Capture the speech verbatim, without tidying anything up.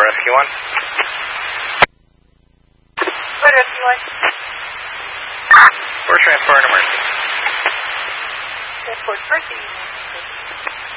Rescue one. Florida Rescue one. We're transporting emergency. Transport Mercy.